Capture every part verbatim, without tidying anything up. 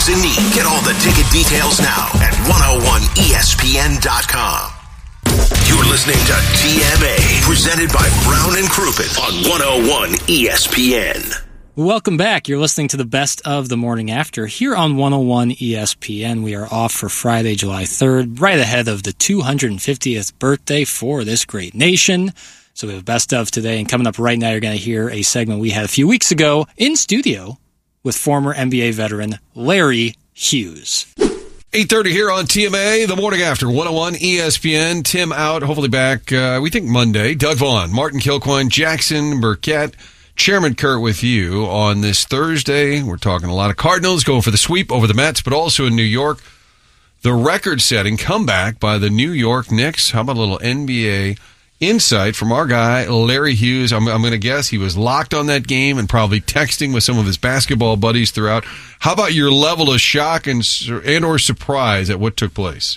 in need. Get all the ticket details now at one oh one E S P N dot com. You're listening to T M A, presented by Brown and Crouppen on one oh one E S P N. Welcome back. You're listening to the best of the morning after here on one oh one E S P N. We are off for Friday, July third, right ahead of the two hundred fiftieth birthday for this great nation. So we have best of today, and coming up right now, you're going to hear a segment we had a few weeks ago in studio with former N B A veteran Larry Hughes. eight thirty here on T M A, the morning after, one oh one E S P N. Tim out, hopefully back, uh, we think Monday. Doug Vaughn, Martin Kilcoyne, Jackson Burkett, Chairman Kurt with you on this Thursday. We're talking a lot of Cardinals going for the sweep over the Mets, but also in New York, the record-setting comeback by the New York Knicks. How about a little N B A insight from our guy, Larry Hughes? I'm, I'm going to guess he was locked on that game and probably texting with some of his basketball buddies throughout. How about your level of shock and, and or surprise at what took place?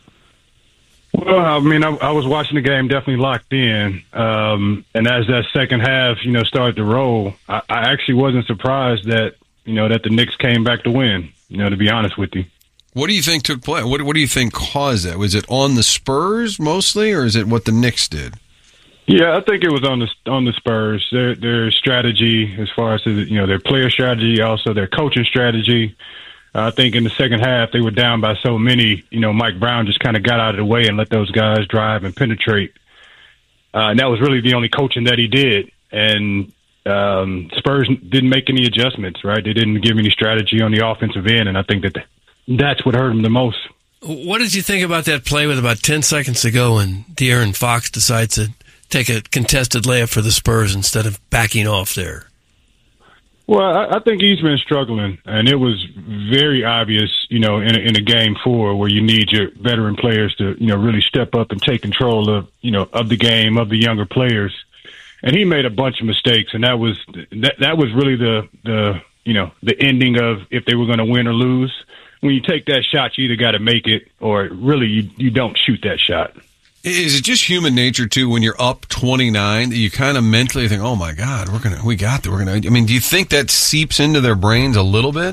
Well, I mean, I, I was watching the game, definitely locked in. Um, and as that second half, you know, started to roll, I, I actually wasn't surprised that, you know, that the Knicks came back to win, you know, to be honest with you. What do you think took place? What, what do you think caused that? Was it on the Spurs mostly, or is it what the Knicks did? Yeah, I think it was on the on the Spurs. Their their strategy, as far as, you know, their player strategy, also their coaching strategy. Uh, I think in the second half, they were down by so many. You know, Mike Brown just kind of got out of the way and let those guys drive and penetrate. Uh, and that was really the only coaching that he did. And um, Spurs didn't make any adjustments, right? They didn't give any strategy on the offensive end, and I think that that's what hurt them the most. What did you think about that play with about ten seconds to go and De'Aaron Fox decides to take a contested layup for the Spurs instead of backing off there? Well, I, I think he's been struggling, and it was very obvious, you know, in a, in a game four where you need your veteran players to, you know, really step up and take control of, you know, of the game, of the younger players. And he made a bunch of mistakes, and that was that, that was really the, the, you know, the ending of if they were going to win or lose. When you take that shot, you either got to make it or really you, you don't shoot that shot. Is it just human nature too when you're up twenty-nine that you kind of mentally think, "Oh my God, we're gonna, we got that, we're gonna." I mean, do you think that seeps into their brains a little bit?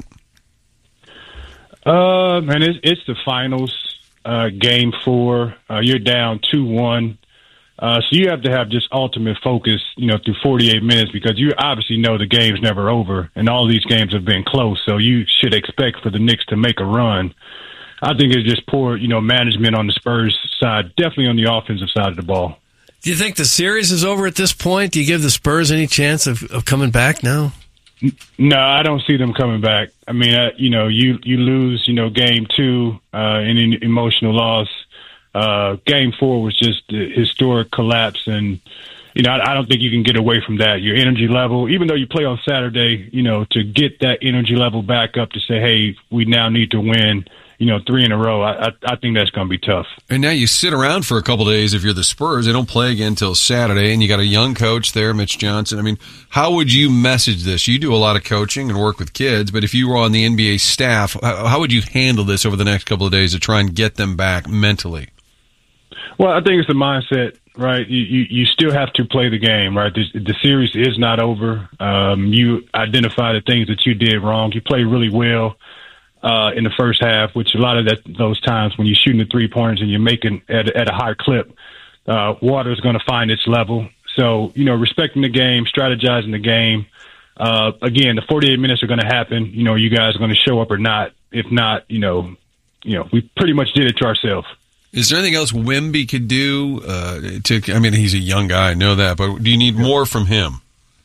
Uh, man, it's, it's the finals, uh, game four. Uh, you're down two one, uh, so you have to have just ultimate focus, you know, through forty-eight minutes because you obviously know the game's never over, and all these games have been close. So you should expect for the Knicks to make a run. I think it's just poor, you know, management on the Spurs side, definitely on the offensive side of the ball. Do you think the series is over at this point? Do you give the Spurs any chance of, of coming back now? No, I don't see them coming back. I mean, uh, you know, you, you lose, you know, game two uh, in an emotional loss. Uh, game four was just a historic collapse. And, you know, I, I don't think you can get away from that. Your energy level, even though you play on Saturday, you know, to get that energy level back up to say, hey, we now need to win, you know, three in a row, I, I, I think that's going to be tough. And now you sit around for a couple of days if you're the Spurs. They don't play again until Saturday, and you got a young coach there, Mitch Johnson. I mean, how would you message this? You do a lot of coaching and work with kids, but if you were on the N B A staff, how, how would you handle this over the next couple of days to try and get them back mentally? Well, I think it's the mindset, right? You, you, you still have to play the game, right? The, the series is not over. Um, you identify the things that you did wrong. You played really well Uh, in the first half, which a lot of that, those times when you're shooting the three pointers and you're making at, at a high clip, uh, water is going to find its level. So, you know, respecting the game, strategizing the game. Uh, again, the forty-eight minutes are going to happen. You know, you guys are going to show up or not. If not, you know, you know, we pretty much did it to ourselves. Is there anything else Wemby could do uh, to? I mean, he's a young guy, I know that, but do you need more from him?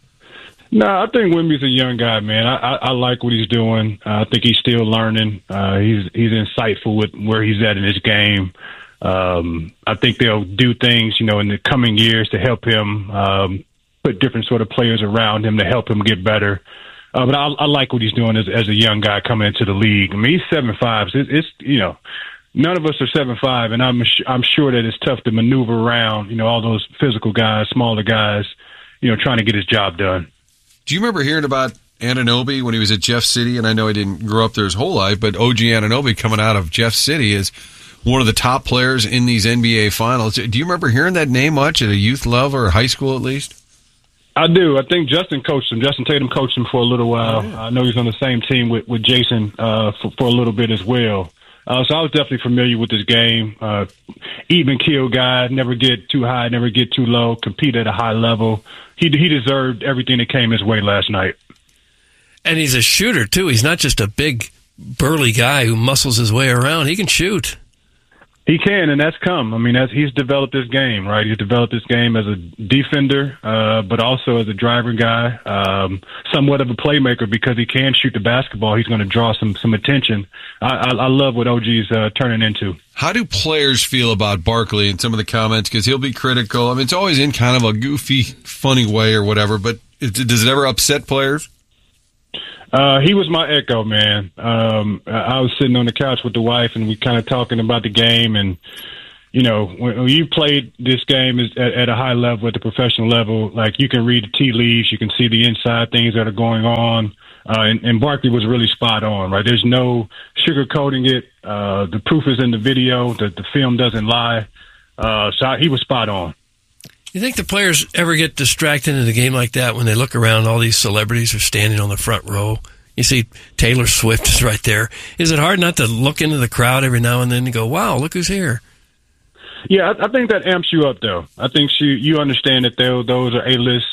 No, I think Wemby's a young guy, man. I, I, I like what he's doing. Uh, I think he's still learning. Uh, he's he's insightful with where he's at in his game. Um, I think they'll do things, you know, in the coming years to help him um, put different sort of players around him to help him get better. Uh, but I, I like what he's doing as, as a young guy coming into the league. I mean, he's seven five. So it's, it's you know, none of us are seven five, and I'm I'm sure that it's tough to maneuver around, you know, all those physical guys, smaller guys, you know, trying to get his job done. Do you remember hearing about Anunoby when he was at Jeff City? And I know he didn't grow up there his whole life, but O G Anunoby coming out of Jeff City is one of the top players in these N B A finals. Do you remember hearing that name much at a youth level or high school at least? I do. I think Justin coached him. Justin Tatum coached him for a little while. Oh, yeah. I know he's on the same team with, with Jason uh, for, for a little bit as well. Uh, so I was definitely familiar with this game. Uh, even kill guy, never get too high, never get too low, compete at a high level. He he deserved everything that came his way last night. And he's a shooter, too. He's not just a big, burly guy who muscles his way around. He can shoot. He can, and that's come. I mean, that's, he's developed this game, right? He's developed this game as a defender, uh, but also as a driver guy, um, somewhat of a playmaker because he can shoot the basketball. He's going to draw some some attention. I, I, I love what O G's uh, turning into. How do players feel about Barkley and some of the comments? Because he'll be critical. I mean, it's always in kind of a goofy, funny way or whatever, but it, does it ever upset players? Uh, he was my echo, man. Um, I was sitting on the couch with the wife, and we kind of talking about the game. And you know, when, when you played this game is at, at a high level, at the professional level, like you can read the tea leaves, you can see the inside things that are going on. Uh, and, and Barkley was really spot on, right? There's no sugarcoating it. Uh, the proof is in the video. The, the film doesn't lie. Uh, so I, he was spot on. You think the players ever get distracted in a game like that when they look around, all these celebrities are standing on the front row? You see Taylor Swift is right there. Is it hard not to look into the crowd every now and then and go, wow, look who's here? Yeah, I, I think that amps you up, though. I think she, you understand that those are A-list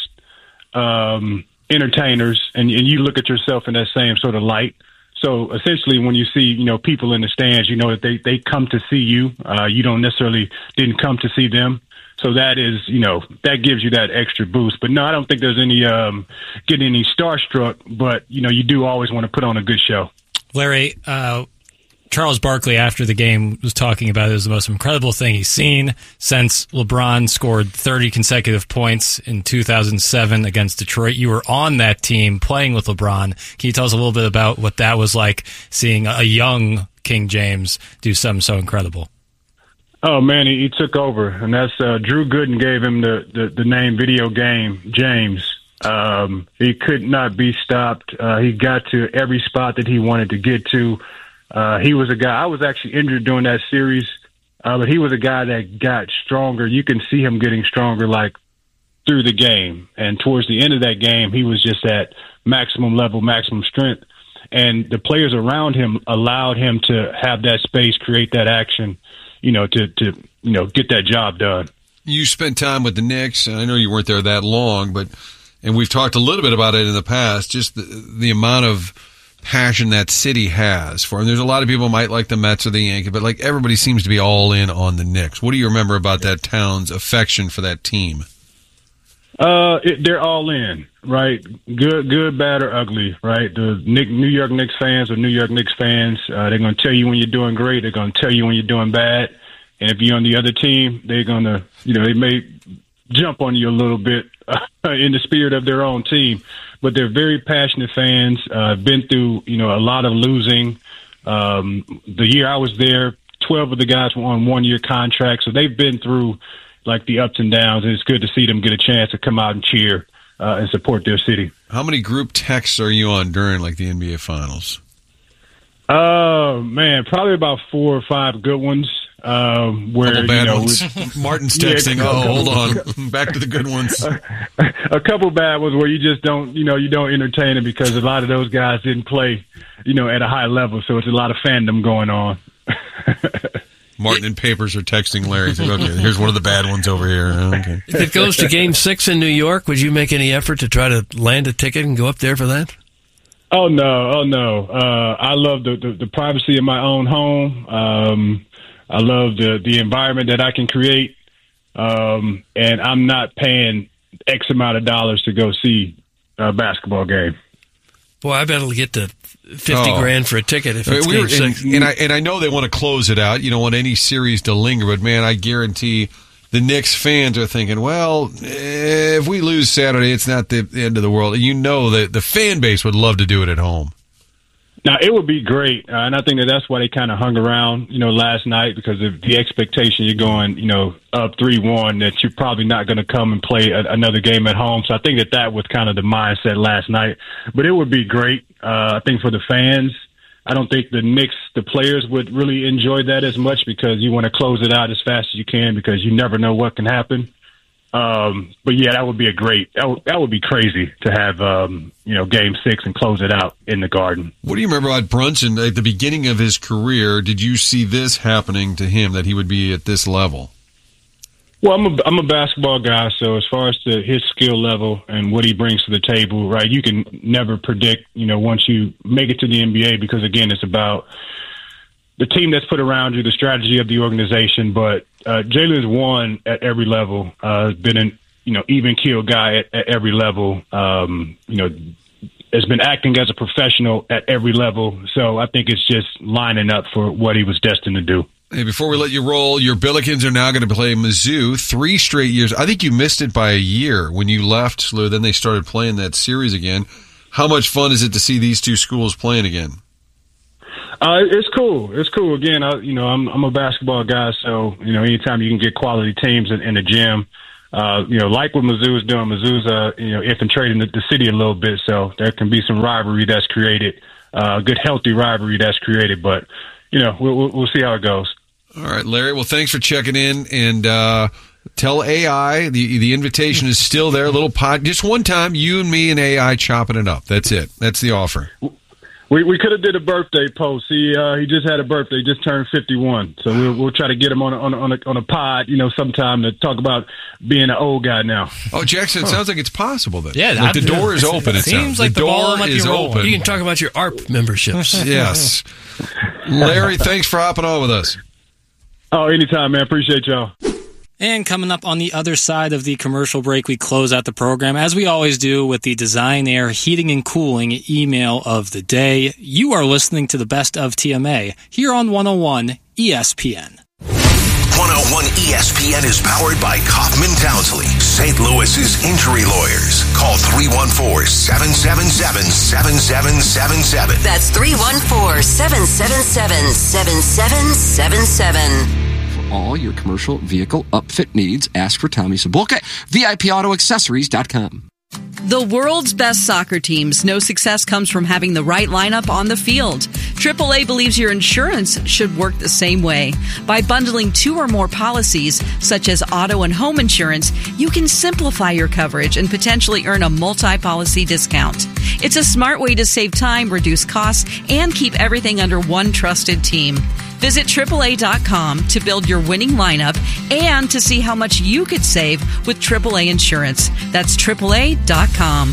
um, entertainers, and, and you look at yourself in that same sort of light. So essentially, when you see, you know, people in the stands, you know that they, they come to see you. Uh, you don't necessarily didn't come to see them. So that is, you know, that gives you that extra boost. But no, I don't think there's any um, getting any starstruck. But you know, you do always want to put on a good show. Larry, uh, Charles Barkley after the game was talking about it was the most incredible thing he's seen since LeBron scored thirty consecutive points in two thousand seven against Detroit. You were on that team playing with LeBron. Can you tell us a little bit about what that was like, seeing a young King James do something so incredible? Oh man, he, he took over, and that's uh, Drew Gooden gave him the, the, the name Video Game James. Um, he could not be stopped. Uh, he got to every spot that he wanted to get to. Uh, he was a guy. I was actually injured during that series, uh, but he was a guy that got stronger. You can see him getting stronger, like through the game, and towards the end of that game, he was just at maximum level, maximum strength, and the players around him allowed him to have that space, create that action. You know, to, to, you know, get that job done. You spent time with the Knicks, and I know you weren't there that long, but, and we've talked a little bit about it in the past, just the, the amount of passion that city has for him. There's a lot of people who might like the Mets or the Yankees, but like everybody seems to be all in on the Knicks. What do you remember about that town's affection for that team? Uh, it, they're all in, right? Good, good, bad, or ugly, right? The Nick, New York Knicks fans are New York Knicks fans. Uh, they're going to tell you when you're doing great. They're going to tell you when you're doing bad. And if you're on the other team, they're going to, you know, they may jump on you a little bit uh, in the spirit of their own team. But they're very passionate fans. Uh, been through, you know, a lot of losing. Um, the year I was there, twelve of the guys were on one-year contracts, so they've been through like the ups and downs, and it's good to see them get a chance to come out and cheer uh, and support their city. How many group texts are you on during like the N B A Finals? Oh, uh, man, probably about four or five good ones. Um, where couple bad you know, ones. Martin's texting. Yeah, oh, hold on. Back to the good ones. A couple bad ones where you just don't, you know, you don't entertain them because a lot of those guys didn't play, you know, at a high level. So it's a lot of fandom going on. Martin and Papers are texting Larry. Like, okay, here's one of the bad ones over here. Okay. If it goes to Game Six in New York, would you make any effort to try to land a ticket and go up there for that? Oh no, oh no. Uh, I love the, the the privacy of my own home. Um, I love the the environment that I can create, um, and I'm not paying X amount of dollars to go see a basketball game. Boy, I bet it'll get to fifty oh. grand for a ticket if it's we game were, six. And, and I and I know they want to close it out. You don't want any series to linger, but man, I guarantee the Knicks fans are thinking, well, if we lose Saturday, it's not the end of the world. You know that the fan base would love to do it at home. Now, it would be great, uh, and I think that that's why they kind of hung around, you know, last night, because of the expectation you're going, you know, up three one, that you're probably not going to come and play a, another game at home. So I think that that was kind of the mindset last night. But it would be great, uh, I think, for the fans. I don't think the Knicks, the players, would really enjoy that as much because you want to close it out as fast as you can because you never know what can happen. Um, but yeah, that would be a great, that would, that would be crazy to have, um, you know, game six and close it out in the Garden. What do you remember about Brunson at the beginning of his career? Did you see this happening to him, that he would be at this level? Well, I'm a, I'm a basketball guy, so as far as the, his skill level and what he brings to the table, right, you can never predict, you know, once you make it to the N B A, because, again, it's about the team that's put around you, the strategy of the organization. But uh, Jalen's won at every level, uh, been an you know even keel guy at, at every level. Um, you know, has been acting as a professional at every level. So I think it's just lining up for what he was destined to do. Hey, before we let you roll, your Billikens are now going to play Mizzou three straight years. I think you missed it by a year when you left, Slew. Then they started playing that series again. How much fun is it to see these two schools playing again? Uh, it's cool. It's cool. Again, I, you know, I'm I'm a basketball guy, so you know, anytime you can get quality teams in, in the gym, uh, you know, like what Mizzou is doing. Mizzou's, uh, you know, infiltrating the, the city a little bit, so there can be some rivalry that's created, uh, good healthy rivalry that's created. But you know, we'll we'll, we'll see how it goes. All right, Larry. Well, thanks for checking in, and uh, tell A I the the invitation is still there. A little pod, just one time, you and me and A I chopping it up. That's it. That's the offer. We we could have did a birthday post. He uh, he just had a birthday. He just turned fifty-one. So we'll we'll try to get him on a, on a, on a, on a pod, you know, sometime to talk about being an old guy now. Oh, Jackson, it sounds like it's possible then. Yeah, like the door is open. It, it seems sounds like the, the ball door might be is rolling. open. You can talk about your A R P memberships. Yes, Larry, thanks for hopping on with us. Oh, anytime, man. Appreciate y'all. And coming up on the other side of the commercial break, we close out the program, as we always do, with the Design Air Heating and Cooling email of the day. You are listening to the Best of T M A here on one oh one E S P N. one oh one E S P N is powered by Kaufman Townsley, Saint Louis's injury lawyers. Call three one four, seven seven seven, seven seven seven seven. That's three one four, seven seven seven, seven seven seven seven. All your commercial vehicle upfit needs, ask for Tommy Sabulka, V I P Auto Accessories dot com. The world's best soccer teams know success comes from having the right lineup on the field. triple A believes your insurance should work the same way. By bundling two or more policies, such as auto and home insurance, you can simplify your coverage and potentially earn a multi-policy discount. It's a smart way to save time, reduce costs, and keep everything under one trusted team. Visit triple A dot com to build your winning lineup and to see how much you could save with triple A Insurance. That's triple A dot com.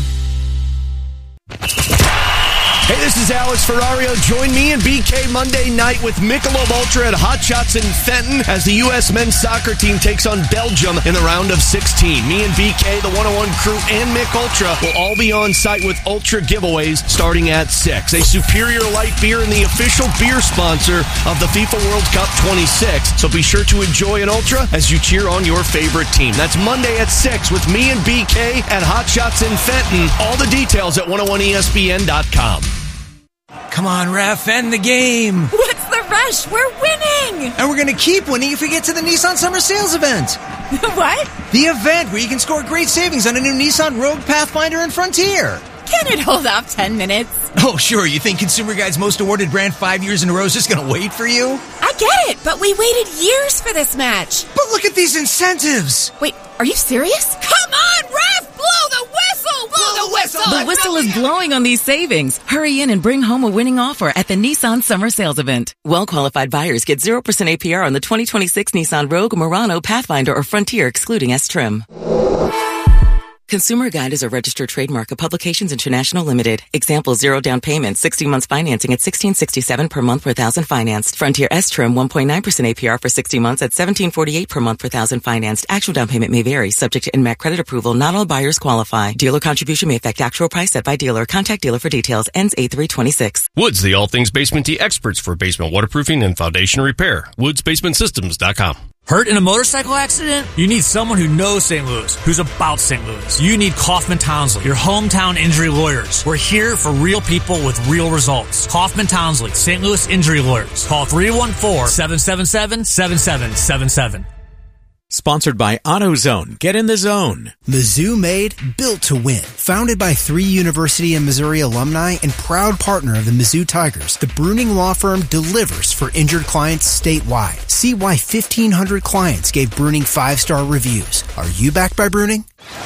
Hey, this is Alex Ferrario. Join me and B K Monday night with Michelob Ultra at Hot Shots in Fenton as the U S men's soccer team takes on Belgium in the round of sixteen. Me and B K, the one oh one crew, and Mich Ultra will all be on site with Ultra giveaways starting at six. A superior light beer and the official beer sponsor of the FIFA World Cup twenty-six. So be sure to enjoy an Ultra as you cheer on your favorite team. That's Monday at six with me and B K at Hot Shots in Fenton. All the details at one oh one E S P N dot com. Come on, ref, end the game. What's the rush? We're winning. And we're going to keep winning if we get to the Nissan Summer Sales event. What? The event where you can score great savings on a new Nissan Rogue, Pathfinder, and Frontier. Can it hold off ten minutes? Oh, sure. You think Consumer Guide's most awarded brand five years in a row is just going to wait for you? I get it, but we waited years for this match. But look at these incentives. Wait, are you serious? Come on, ref! Blow the whistle! Blow, Blow the whistle! The whistle is blowing on these savings. Hurry in and bring home a winning offer at the Nissan Summer Sales event. Well-qualified buyers get zero percent A P R on the twenty twenty-six Nissan Rogue, Murano, Pathfinder, or Frontier, excluding S-Trim. Consumer Guide is a registered trademark of Publications International Limited. Example, zero down payment, sixty months financing at sixteen sixty-seven per month per thousand financed. Frontier S-Trim, one point nine percent A P R for sixty months at seventeen forty-eight per month per thousand financed. Actual down payment may vary, subject to N M A C credit approval. Not all buyers qualify. Dealer contribution may affect actual price set by dealer. Contact dealer for details. Ends eight three twenty-six. Woods, the all things basement tea experts for basement waterproofing and foundation repair. woods basement systems dot com. Hurt in a motorcycle accident? You need someone who knows Saint Louis, who's about Saint Louis. You need Kaufman Townsley, your hometown injury lawyers. We're here for real people with real results. Kaufman Townsley, Saint Louis Injury Lawyers. Call three one four, seven seven seven, seven seven seven seven. Sponsored by AutoZone. Get in the zone. Mizzou made, built to win. Founded by three University of Missouri alumni and proud partner of the Mizzou Tigers, the Bruning Law Firm delivers for injured clients statewide. See why fifteen hundred clients gave Bruning five-star reviews. Are you backed by Bruning?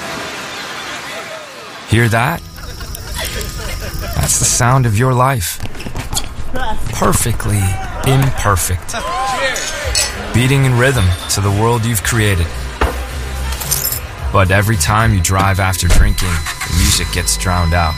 Hear that? That's the sound of your life. Perfectly imperfect. Beating in rhythm to the world you've created. But every time you drive after drinking, the music gets drowned out.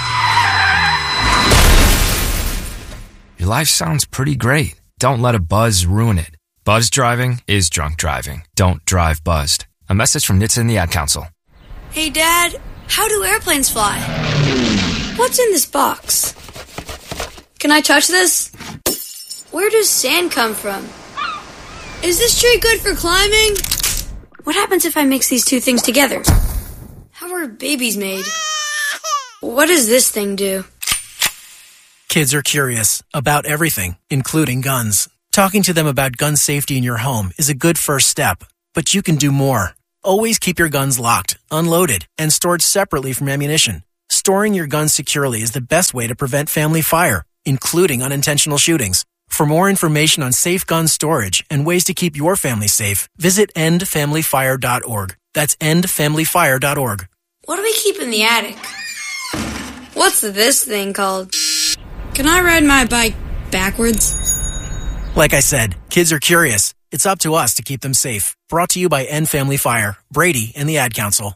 Your life sounds pretty great. Don't let a buzz ruin it. Buzz driving is drunk driving. Don't drive buzzed. A message from N H T S A and the Ad Council. Hey, Dad, how do airplanes fly? What's in this box? Can I touch this? Where does sand come from? Is this tree good for climbing? What happens if I mix these two things together? How are babies made? What does this thing do? Kids are curious about everything, including guns. Talking to them about gun safety in your home is a good first step, but you can do more. Always keep your guns locked, unloaded, and stored separately from ammunition. Storing your guns securely is the best way to prevent family fire, including unintentional shootings. For more information on safe gun storage and ways to keep your family safe, visit end family fire dot org. That's end family fire dot org. What do we keep in the attic? What's this thing called? Can I ride my bike backwards? Like I said, kids are curious. It's up to us to keep them safe. Brought to you by End Family Fire, Brady, and the Ad Council.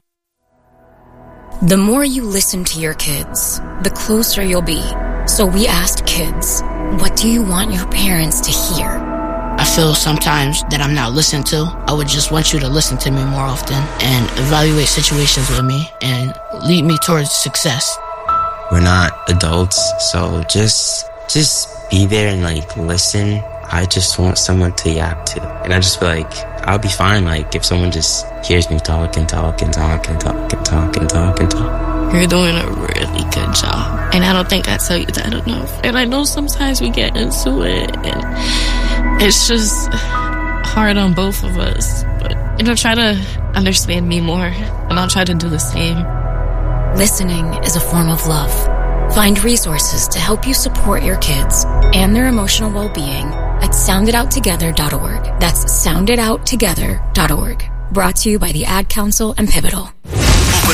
The more you listen to your kids, the closer you'll be. So we asked kids, what do you want your parents to hear? I feel sometimes that I'm not listened to. I would just want you to listen to me more often and evaluate situations with me and lead me towards success. We're not adults, so just just be there and like listen. I just want someone to yap to. And I just feel like I'll be fine like if someone just hears me talk and talk and talk and talk and talk and talk and talk. You're doing a really good job. And I don't think I tell you that enough. And I know sometimes we get into it and it's just hard on both of us. But, you know, try to understand me more and I'll try to do the same. Listening is a form of love. Find resources to help you support your kids and their emotional well-being at sound it out together dot org. That's sound it out together dot org. Brought to you by the Ad Council and Pivotal.